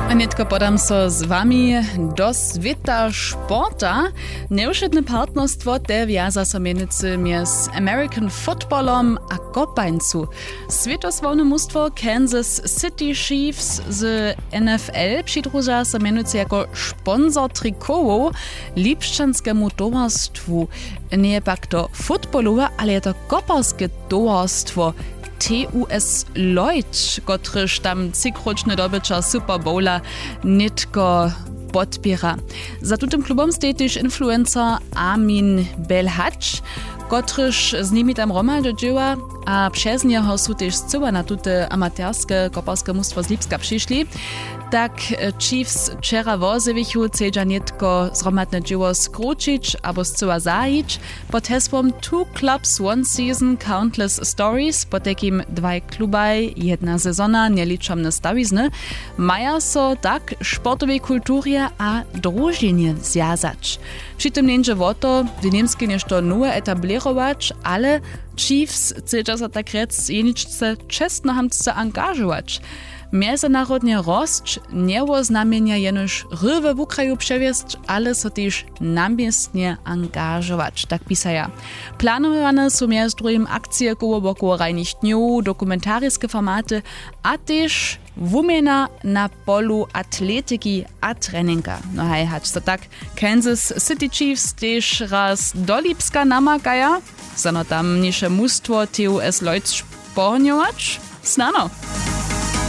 Netko podam so z wami do sveta športa. Neušetne partnerstvo te wjaza so mienicy mies American Footballom a kopańcu. Svetosławne mustwo Kansas City Chiefs z NFL przydruża so mienicy jako sponsor trikołów Lipszczanskemu towarstwu. Nie pak to futbolowe, ale je to koparskie towarstwo TUS Lloyd, kotryż tam cikroczny dobycza Super Bowla nitko podpiera. Za tutym klubom stoi też influencer Amin Belhacz, kotryż z nimi tam romaldo dzieła, a przez niego są też zcyła na tute amaterskie koparskie mustwo z Lipska przyszli. Tak Chiefs wczera wozewichu cedza nitko zromadne dzieło skrócić albo zcyła zajić pod hasłem Two Clubs, One Season, Countless Stories, pod takim dwaj klubaj, jedna sezona, nieliczomne stawizny, maja so tak sportowej kulturze a drużynie zjazać. Przy tym nie o to, w niemskie nešto nowe etablirować, ale Chiefs cedza sa tak rec jeniczce czestnohamtce angażować. Międzynarodnie rost nie oznamienia jenoż rywy w kraju przewiesć, ale so też namiestnie angażować, tak pisaja. Planowane są między drugim akcje koło boku rajnych dniów, dokumentarskie formaty, a też wumiena na polu atletyki a treninga. No hej, hać so tak Kansas City Chiefs też raz do Lipska namakaja, zano tam nisze mustwo TUS Lloyd sporniować? Snano!